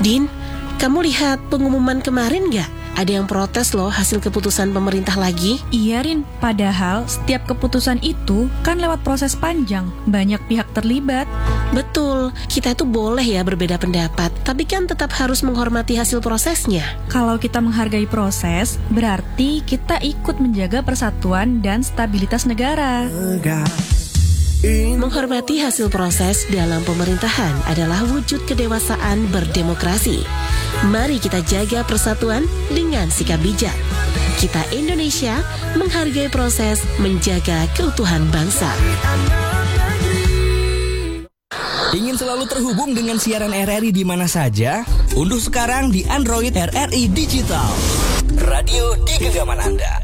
Din, kamu lihat pengumuman kemarin nggak? Ada yang protes loh hasil keputusan pemerintah lagi. Iya Rin, padahal setiap keputusan itu kan lewat proses panjang, banyak pihak terlibat. Betul, kita itu boleh ya berbeda pendapat, tapi kan tetap harus menghormati hasil prosesnya. Kalau kita menghargai proses, berarti kita ikut menjaga persatuan dan stabilitas negara. Menghormati hasil proses dalam pemerintahan adalah wujud kedewasaan berdemokrasi. Mari kita jaga persatuan dengan sikap bijak. Kita Indonesia menghargai proses, menjaga keutuhan bangsa. Ingin selalu terhubung dengan siaran RRI di mana saja? Unduh sekarang di Android RRI Digital. Radio di genggaman Anda.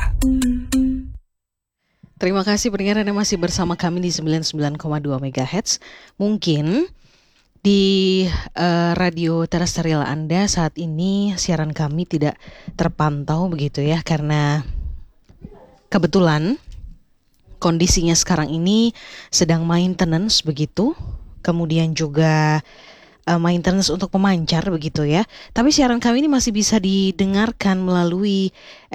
Terima kasih pendengar Anda masih bersama kami di 99,2 MHz. Mungkin di radio terestrial Anda saat ini siaran kami tidak terpantau begitu ya, karena kebetulan kondisinya sekarang ini sedang maintenance begitu. Kemudian juga maintenance untuk pemancar begitu ya. Tapi siaran kami ini masih bisa didengarkan melalui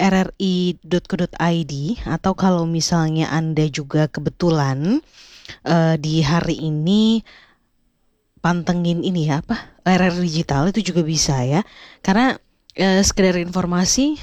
rri.co.id, atau kalau misalnya Anda juga kebetulan di hari ini pantengin ini ya RRI Digital, itu juga bisa ya. Karena sekedar informasi,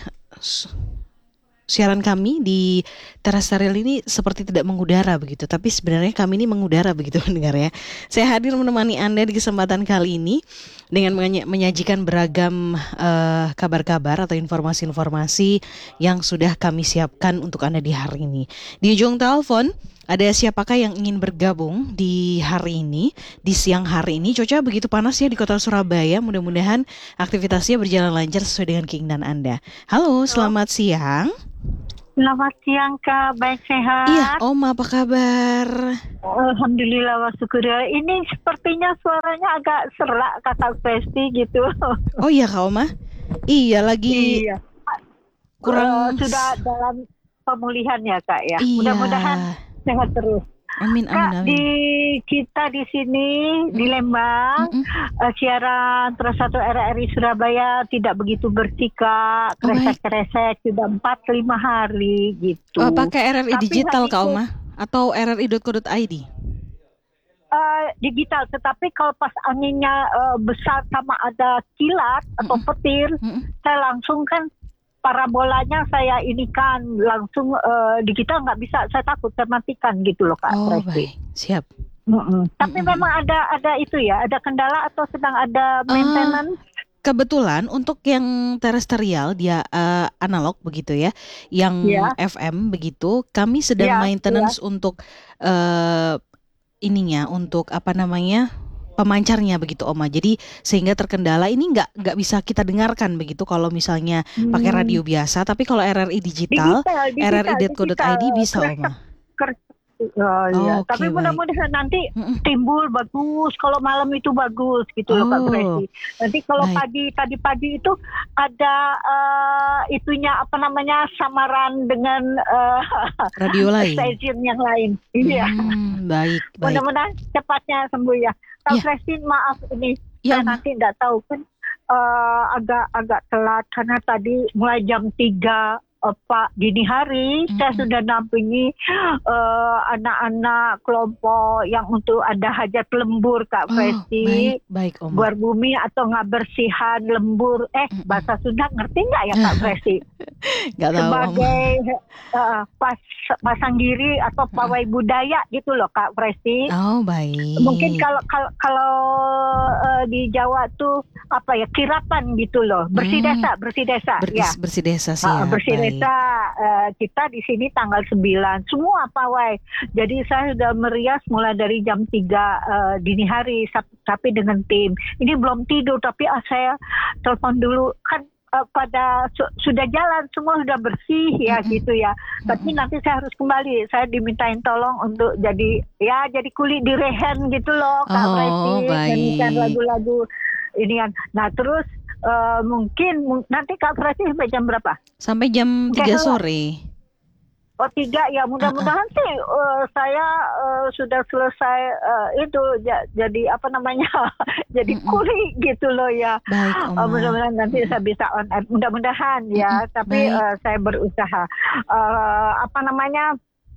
siaran kami di terestrial ini seperti tidak mengudara begitu, tapi sebenarnya kami ini mengudara begitu mendengar ya. Saya hadir menemani Anda di kesempatan kali ini dengan menyajikan beragam kabar-kabar atau informasi-informasi yang sudah kami siapkan untuk Anda di hari ini. Di ujung telepon ada siapakah yang ingin bergabung di hari ini, di siang hari ini? Cuaca begitu panas ya di kota Surabaya. Mudah-mudahan aktivitasnya berjalan lancar sesuai dengan keinginan Anda. Halo, selamat siang. Selamat siang Kak, baik sehat? Iya, Oma apa kabar? Alhamdulillah wa syukur. Ini sepertinya suaranya agak serak Kakak Festi gitu. Oh iya Kak Oma? Iya lagi kurang sudah dalam pemulihan ya Kak ya. Iya. Mudah-mudahan sehat terus. Amin, Kak, amin. kita di sini di Lembang, siaran terus satu RRI Surabaya tidak begitu bersih Kak, kresek-kresek sudah 4-5 hari gitu. Pakai RRI Tapi digital Kak Oma atau rri.co.id? Digital, tetapi kalau pas anginnya besar sama ada kilat atau petir, saya langsung kan parabolanya saya ini kan langsung digital nggak bisa, saya takut saya matikan gitu loh Kak. Oh baik, siap. Tapi memang ada itu ya, ada kendala atau sedang ada maintenance? Kebetulan untuk yang terestrial dia analog begitu ya, yang FM begitu, kami sedang maintenance untuk ininya, untuk pemancarnya begitu Oma. Jadi sehingga terkendala ini nggak bisa kita dengarkan begitu kalau misalnya pakai radio biasa. Tapi kalau RRI digital rri.co.id bisa Oma. Iya. Tapi mudah-mudahan nanti timbul bagus. Kalau malam itu bagus gitu loh Kak Presi. Nanti kalau tadi pagi itu ada itunya samaran dengan radio lain, stasiun yang lain. Iya. Baik. Mudah-mudahan cepatnya sembuh ya. Kak Presi, maaf ini saya nanti tidak tahu kan agak telat karena tadi mulai jam 3 Pak dini hari saya sudah nampingi anak-anak kelompok yang untuk ada hajat lembur Kak Festi, baik Om. Buar bumi atau bersihan lembur. Bahasa Sunda ngerti nggak ya Kak Festi? Nggak tahu. Sebagai pasanggiri atau pawai budaya gitu loh Kak Festi. Oh baik. Mungkin kalau di Jawa tuh kirapan gitu loh, bersih desa ya. Bersih desa sih ya. Bersih desa. Kita di sini tanggal 9 semua pawai. Jadi saya sudah merias mulai dari jam 3 dini hari tapi dengan tim. Ini belum tidur tapi saya telepon dulu kan sudah jalan semua sudah bersih ya gitu ya. Tapi nanti saya harus kembali. Saya dimintain tolong untuk jadi kulit di rehen gitu loh Kak Presi, nyanyikan lagu-lagu ini kan. Nah terus mungkin nanti Kak Presi sampai jam berapa? Sampai jam 3 sore. Oh 3 ya, mudah-mudahan sih saya sudah selesai itu jadi apa namanya jadi kuli gitu loh ya. Baik, Oma. Mudah-mudahan nanti saya bisa on air. Mudah-mudahan ya, tapi saya berusaha. Apa namanya?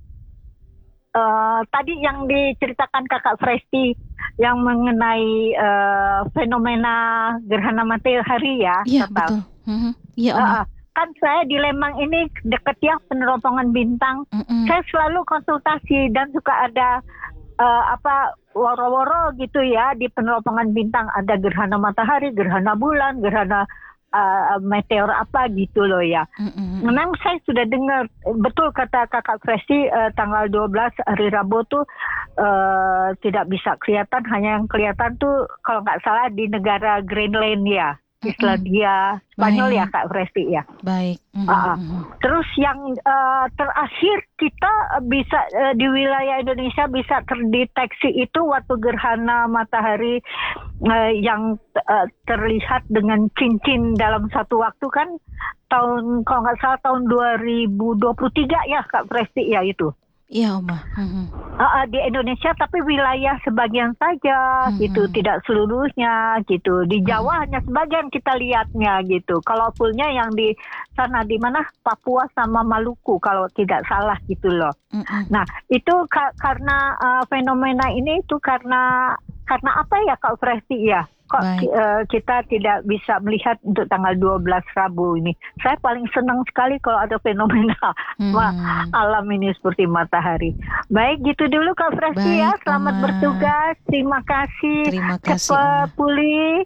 Tadi yang diceritakan Kakak Fresti yang mengenai fenomena gerhana matahari ya. Iya, betul. Iya, Oma. Kan saya di Lembang ini dekat ya peneropongan bintang. Saya selalu konsultasi dan suka ada woro-woro gitu ya di peneropongan bintang, ada gerhana matahari, gerhana bulan, gerhana meteor apa gitu loh ya. Memang saya sudah dengar betul kata Kakak Fresti, tanggal 12 hari Rabu tuh tidak bisa kelihatan, hanya yang kelihatan tuh kalau nggak salah di negara Greenland ya. Islandia, Spanyol ya Kak Fresti ya. Baik. Terus yang terakhir kita bisa di wilayah Indonesia bisa terdeteksi itu waktu gerhana matahari yang terlihat dengan cincin dalam satu waktu kan tahun kalau nggak salah tahun 2023 ya Kak Fresti ya itu. Iya, Oma. Di Indonesia tapi wilayah sebagian saja gitu, tidak seluruhnya gitu. Di Jawa hanya sebagian kita lihatnya gitu. Kalau fullnya yang di sana di mana Papua sama Maluku kalau tidak salah gitu loh. Nah itu karena fenomena ini itu karena apa ya Kak Fresti ya? Kok kita tidak bisa melihat untuk tanggal 12 Rabu ini. Saya paling senang sekali kalau ada fenomena alam ini seperti matahari. Baik, gitu dulu Kak Fresti ya. Selamat bertugas. Terima kasih. Cepat pulih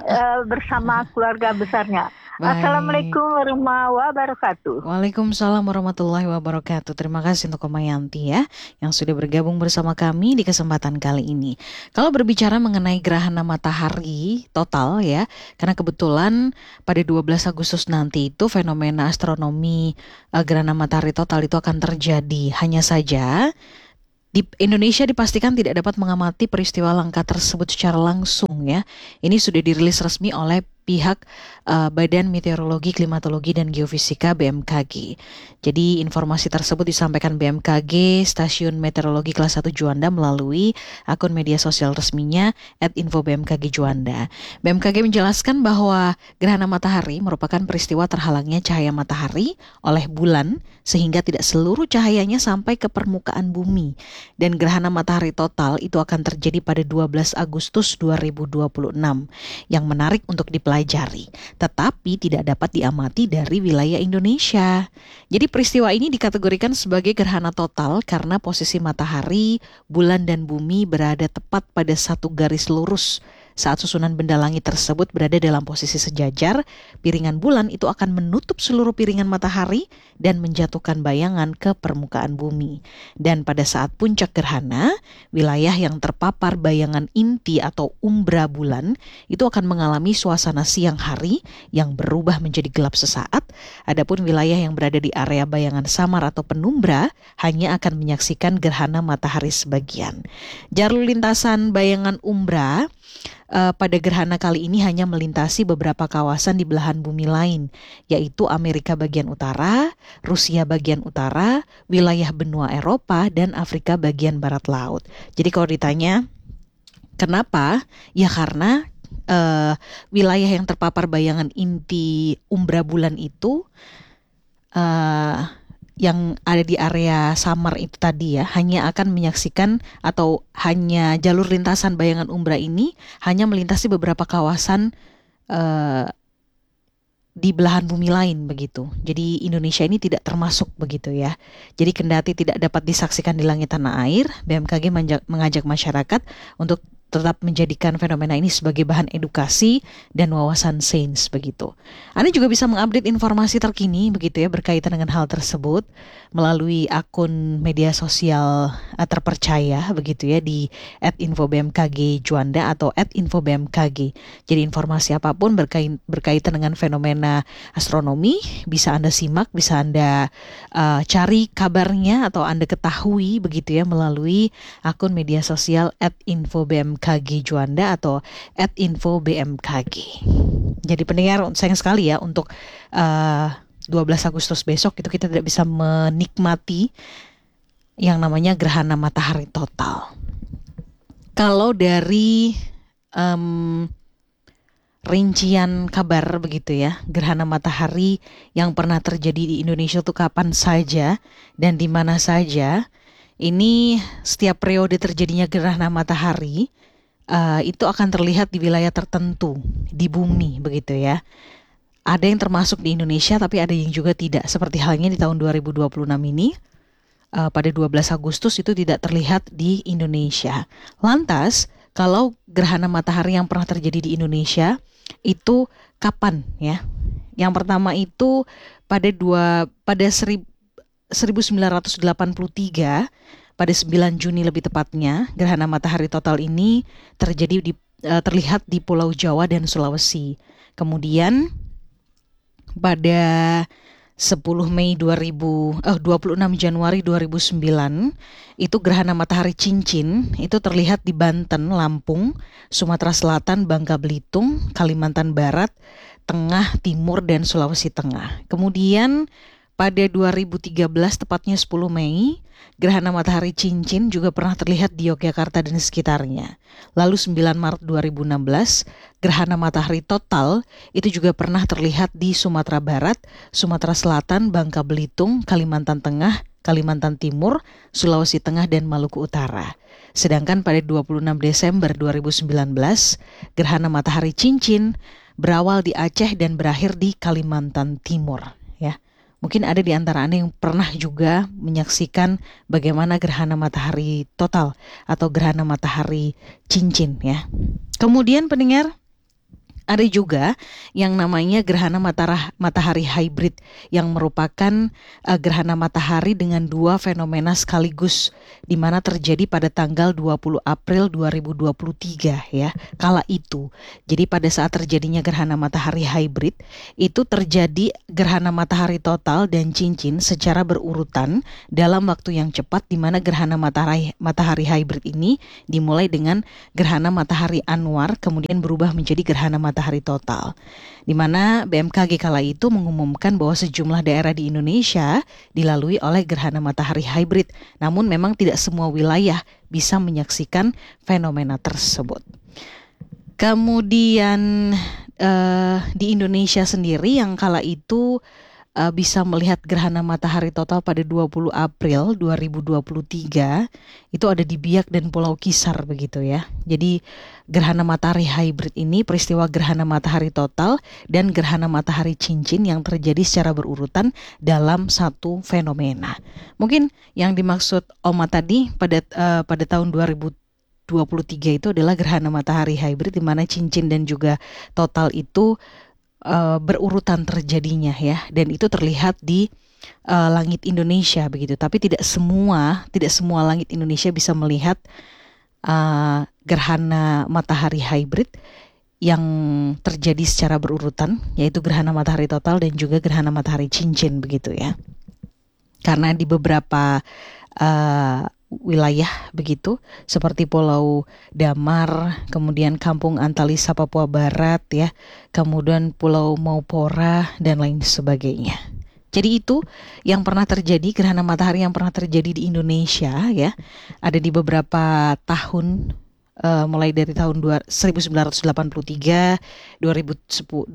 bersama keluarga besarnya. Baik. Assalamualaikum warahmatullahi wabarakatuh. Waalaikumsalam warahmatullahi wabarakatuh. Terima kasih untuk Komayanti ya yang sudah bergabung bersama kami di kesempatan kali ini. Kalau berbicara mengenai gerhana matahari total ya, karena kebetulan pada 12 Agustus nanti itu fenomena astronomi gerhana matahari total itu akan terjadi. Hanya saja di Indonesia dipastikan tidak dapat mengamati peristiwa langka tersebut secara langsung ya. Ini sudah dirilis resmi oleh pihak Badan Meteorologi, Klimatologi, dan Geofisika BMKG. Jadi informasi tersebut disampaikan BMKG Stasiun Meteorologi Kelas 1 Juanda melalui akun media sosial resminya @info_bmkg Juanda. BMKG menjelaskan bahwa gerhana matahari merupakan peristiwa terhalangnya cahaya matahari oleh bulan sehingga tidak seluruh cahayanya sampai ke permukaan bumi. Dan gerhana matahari total itu akan terjadi pada 12 Agustus 2026. Yang menarik untuk dipelajari, tetapi tidak dapat diamati dari wilayah Indonesia. Jadi peristiwa ini dikategorikan sebagai gerhana total karena posisi matahari, bulan, dan bumi berada tepat pada satu garis lurus. Saat susunan benda langit tersebut berada dalam posisi sejajar, piringan bulan itu akan menutup seluruh piringan matahari dan menjatuhkan bayangan ke permukaan bumi. Dan pada saat puncak gerhana, wilayah yang terpapar bayangan inti atau umbra bulan itu akan mengalami suasana siang hari yang berubah menjadi gelap sesaat. Adapun wilayah yang berada di area bayangan samar atau penumbra hanya akan menyaksikan gerhana matahari sebagian. Jalur lintasan bayangan umbra pada gerhana kali ini hanya melintasi beberapa kawasan di belahan bumi lain, yaitu Amerika bagian utara, Rusia bagian utara, wilayah benua Eropa, dan Afrika bagian barat laut. Jadi kalau ditanya kenapa? Ya karena wilayah yang terpapar bayangan inti umbra bulan itu yang ada di area samar itu tadi ya, hanya akan menyaksikan atau hanya jalur lintasan bayangan umbra ini hanya melintasi beberapa kawasan di belahan bumi lain begitu. Jadi Indonesia ini tidak termasuk begitu ya. Jadi kendati tidak dapat disaksikan di langit tanah air, BMKG mengajak masyarakat untuk tetap menjadikan fenomena ini sebagai bahan edukasi dan wawasan sains begitu. Anda juga bisa mengupdate informasi terkini begitu ya berkaitan dengan hal tersebut melalui akun media sosial terpercaya begitu ya di @info_bmkg Juanda atau @info_bmkg. Jadi informasi apapun berkaitan dengan fenomena astronomi bisa Anda simak, bisa Anda cari kabarnya atau Anda ketahui begitu ya melalui akun media sosial @info_bmkg Juanda atau @info_bmkg. Jadi pendengar, sayang sekali ya untuk 12 Agustus besok itu kita tidak bisa menikmati yang namanya gerhana matahari total. Kalau dari rincian kabar begitu ya, gerhana matahari yang pernah terjadi di Indonesia itu kapan saja dan di mana saja. Ini setiap periode terjadinya gerhana matahari itu akan terlihat di wilayah tertentu di bumi begitu ya. Ada yang termasuk di Indonesia tapi ada yang juga tidak. Seperti halnya di tahun 2026 ini. Pada 12 Agustus itu tidak terlihat di Indonesia. Lantas, kalau gerhana matahari yang pernah terjadi di Indonesia itu kapan ya? Yang pertama itu pada 1983, pada 9 Juni lebih tepatnya, gerhana matahari total ini terlihat di Pulau Jawa dan Sulawesi. Kemudian pada 26 Januari 2009 itu gerhana matahari cincin itu terlihat di Banten, Lampung, Sumatera Selatan, Bangka Belitung, Kalimantan Barat, Tengah, Timur, dan Sulawesi Tengah. Kemudian pada 2013 tepatnya 10 Mei, gerhana matahari cincin juga pernah terlihat di Yogyakarta dan sekitarnya. Lalu 9 Maret 2016, gerhana matahari total itu juga pernah terlihat di Sumatera Barat, Sumatera Selatan, Bangka Belitung, Kalimantan Tengah, Kalimantan Timur, Sulawesi Tengah, dan Maluku Utara. Sedangkan pada 26 Desember 2019, gerhana matahari cincin berawal di Aceh dan berakhir di Kalimantan Timur. Ya. Mungkin ada di antara Anda yang pernah juga menyaksikan bagaimana gerhana matahari total atau gerhana matahari cincin ya. Kemudian pendengar, ada juga yang namanya gerhana matahari hybrid yang merupakan gerhana matahari dengan dua fenomena sekaligus di mana terjadi pada tanggal 20 April 2023 ya. Kala itu. Jadi pada saat terjadinya gerhana matahari hybrid itu terjadi gerhana matahari total dan cincin secara berurutan dalam waktu yang cepat, di mana gerhana matahari hybrid ini dimulai dengan gerhana matahari anwar kemudian berubah menjadi gerhana matahari total, di mana BMKG kala itu mengumumkan bahwa sejumlah daerah di Indonesia dilalui oleh gerhana matahari hybrid. Namun memang tidak semua wilayah bisa menyaksikan fenomena tersebut. Kemudian di Indonesia sendiri yang kala itu bisa melihat gerhana matahari total pada 20 April 2023 itu ada di Biak dan Pulau Kisar begitu ya. Jadi gerhana matahari hybrid ini peristiwa gerhana matahari total dan gerhana matahari cincin yang terjadi secara berurutan dalam satu fenomena. Mungkin yang dimaksud Oma tadi pada tahun 2023 itu adalah gerhana matahari hybrid di mana cincin dan juga total itu berurutan terjadinya ya, dan itu terlihat di langit Indonesia begitu. Tapi tidak semua langit Indonesia bisa melihat gerhana matahari hybrid yang terjadi secara berurutan, yaitu gerhana matahari total dan juga gerhana matahari cincin begitu ya. Karena di beberapa wilayah begitu seperti Pulau Damar, kemudian Kampung Antalisa Papua Barat ya, kemudian Pulau Maupora dan lain sebagainya. Jadi itu yang pernah terjadi, gerhana matahari yang pernah terjadi di Indonesia ya. Ada di beberapa tahun mulai dari tahun 1983, 2013, 2016,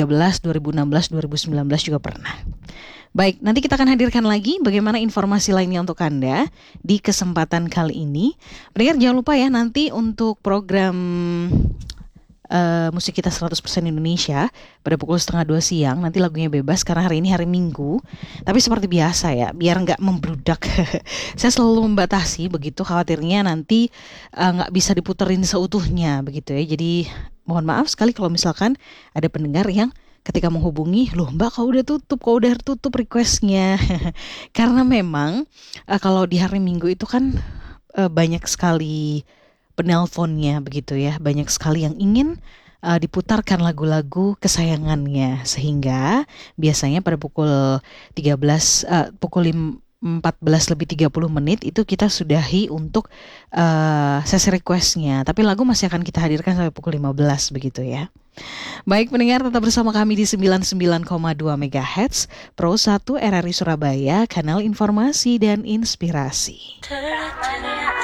2019 juga pernah. Baik, nanti kita akan hadirkan lagi bagaimana informasi lainnya untuk Anda di kesempatan kali ini. Pendengar jangan lupa ya, nanti untuk program musik kita 100% Indonesia pada pukul 1:30 siang, nanti lagunya bebas karena hari ini hari Minggu. Tapi seperti biasa ya, biar nggak membludak, saya selalu membatasi begitu, khawatirnya nanti nggak bisa diputerin seutuhnya begitu ya. Jadi mohon maaf sekali kalau misalkan ada pendengar yang ketika menghubungi, loh Mbak kau udah tutup requestnya. Karena memang kalau di hari Minggu itu kan banyak sekali penelponnya begitu ya, banyak sekali yang ingin diputarkan lagu-lagu kesayangannya, sehingga biasanya pada pukul 14 lebih 30 menit itu kita sudahi untuk sesi requestnya. Tapi lagu masih akan kita hadirkan sampai pukul 15 begitu ya. Baik pendengar, tetap bersama kami di 99,2 MHz Pro 1 RRI Surabaya, kanal informasi dan inspirasi.